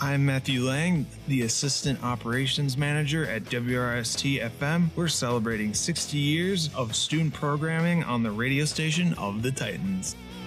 I'm Matthew Lang, the Assistant Operations Manager at WRST FM. We're celebrating 60 years of student programming on the radio station of the Titans.